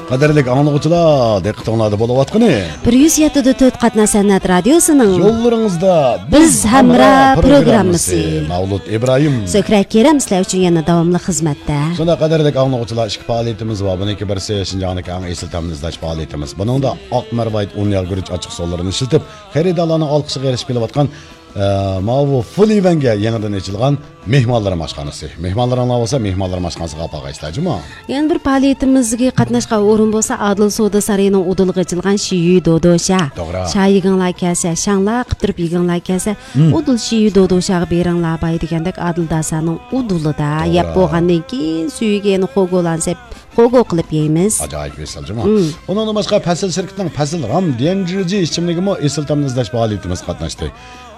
Qadrli anlıqçılar, diqqətinizdə bolayotqani. 107.4 Qatna San'at Radiosu'nun Yollaringizda Biz Hamra programmasi. Mavlud İbrahim. Sökrak Kerem sizlar uchun yana davomli xizmatda. Shunda qadrli anlıqçılar, ikki faoliyatimiz bor. Buniki birisi Şinjanning eng esil ta'minlash faoliyatimiz. Buningda Oq Marvayt Unyal Guruch ochiq sonlarini ishlatib, xaridorlarning olqishiga erishib kelayotgan Mavu Fulivanga yangidan ochilgan mehmonlar mashxonasi. Mehmonlaring bo'lsa, mehmonlar mashxonasiga apagaysizlarmi? Yana bir faoliyatimizga qatnashgan o'rin bo'lsa, Adil Savdo saroyining udiliga ochilgan Shiyu Dodosha. Shayiginglar kelsa, shanglar qilib turib yiginglar kelsa, udil Shiyu Dodoshaga beringlar bay degandek Adil Dasaning udulida yeb bo'lgandan keyin suyigini xo'g'olansib Xo'go qilib yeymiz. Ajoyib esalcimi? Undan boshqa Fasl shirkatining Fasl Ram dengizi ichimligimi esil ta'minlash faoliyatimiz qatnashdi.